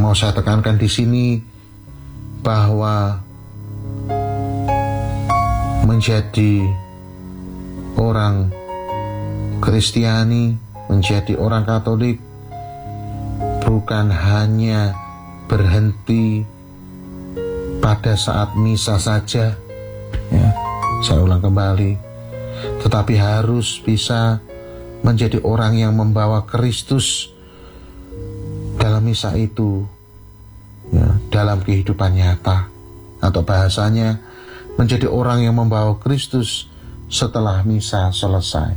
Yang mau saya tekankan di sini bahwa menjadi orang Kristiani, menjadi orang Katolik bukan hanya berhenti pada saat misa saja, ya, saya ulang kembali, tetapi harus bisa menjadi orang yang membawa Kristus dalam misa itu, ya, dalam kehidupan nyata, atau bahasanya menjadi orang yang membawa Kristus setelah misa selesai.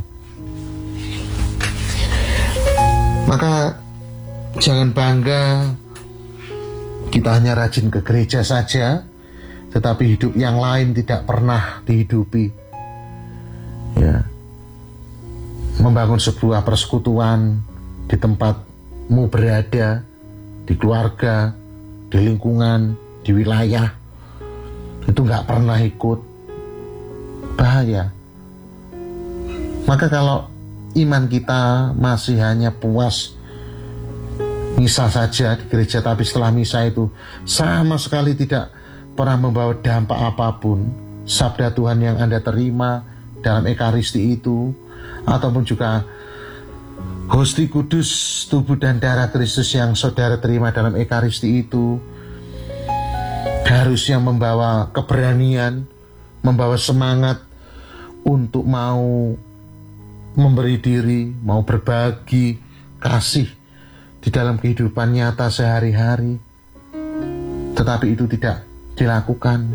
Maka jangan bangga kita hanya rajin ke gereja saja, tetapi hidup yang lain tidak pernah dihidupi. Ya. Membangun sebuah persekutuan di tempatmu berada, di keluarga, di lingkungan, di wilayah, itu gak pernah ikut. Bahaya. Maka kalau iman kita masih hanya puas misa saja di gereja, tapi setelah misa itu sama sekali tidak pernah membawa dampak apapun, sabda Tuhan yang Anda terima dalam Ekaristi itu, ataupun juga hosti kudus tubuh dan darah Kristus yang saudara terima dalam Ekaristi itu, harusnya membawa keberanian, membawa semangat untuk mau memberi diri, mau berbagi kasih di dalam kehidupan nyata sehari-hari. Tetapi itu tidak dilakukan.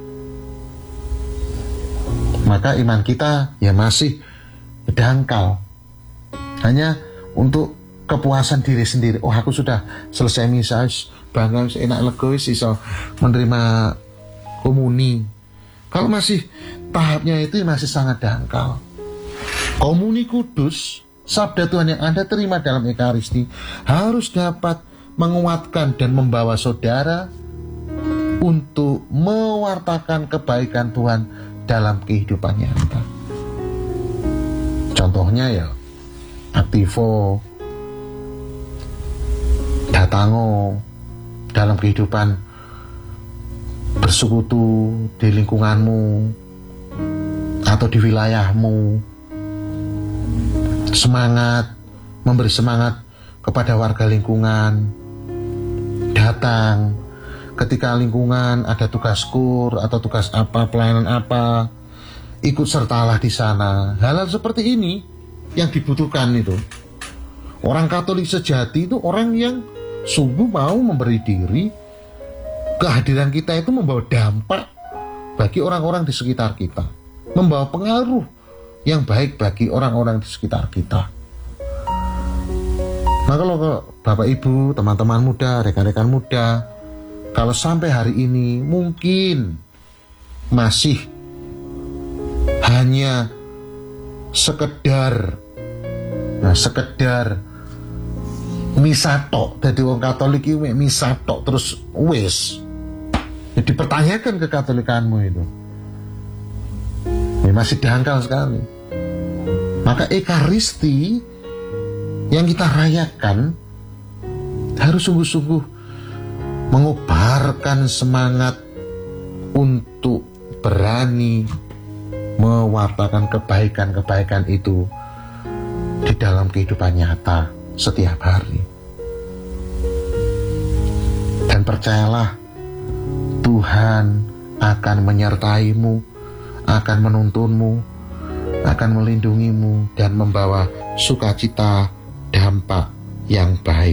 Maka iman kita ya masih dangkal. Hanya untuk kepuasan diri sendiri. Oh, aku sudah selesai misa, bangga, enak lega, iso menerima komuni. Kalau masih tahapnya itu masih sangat dangkal. Komuni kudus, sabda Tuhan yang Anda terima dalam Ekaristi, harus dapat menguatkan dan membawa saudara untuk mewartakan kebaikan Tuhan dalam kehidupan nyata. Contohnya ya, aktivo, datango dalam kehidupan bersekutu di lingkunganmu atau di wilayahmu. Semangat, memberi semangat kepada warga lingkungan. Datang ketika lingkungan ada tugas kur atau tugas apa, pelayanan apa, ikut sertalah di sana. Hal-hal seperti ini yang dibutuhkan itu. Orang Katolik sejati itu orang yang sungguh mau memberi diri. Kehadiran kita itu membawa dampak bagi orang-orang di sekitar kita, membawa pengaruh yang baik bagi orang-orang di sekitar kita. Nah, kalau Bapak Ibu, teman-teman muda, rekan-rekan muda, kalau sampai hari ini mungkin masih hanya sekedar misa tok, dadi wong Katolik iki misa tok terus wis. Ya, dipertanyakan kekatolikanmu itu. Ya, masih dangkal sekali. Maka Ekaristi yang kita rayakan harus sungguh-sungguh mengobarkan semangat untuk berani mewartakan kebaikan-kebaikan itu di dalam kehidupan nyata setiap hari. Dan percayalah, Tuhan akan menyertaimu, akan menuntunmu, akan melindungimu, dan membawa sukacita, dampak yang baik.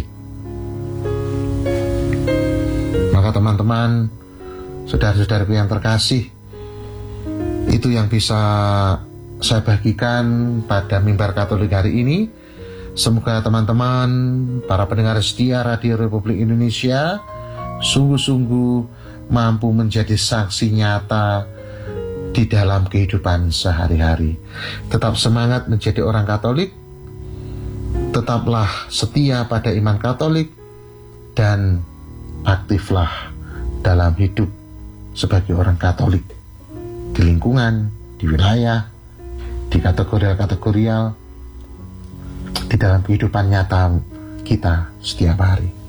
Maka teman-teman, saudara-saudaraku yang terkasih, itu yang bisa saya bagikan pada Mimbar Katolik hari ini. Semoga teman-teman, para pendengar setia Radio Republik Indonesia, sungguh-sungguh mampu menjadi saksi nyata di dalam kehidupan sehari-hari. Tetap semangat menjadi orang Katolik, tetaplah setia pada iman Katolik, dan aktiflah dalam hidup sebagai orang Katolik di lingkungan, di wilayah, di kategorial-kategorial, di dalam kehidupan nyata kita setiap hari.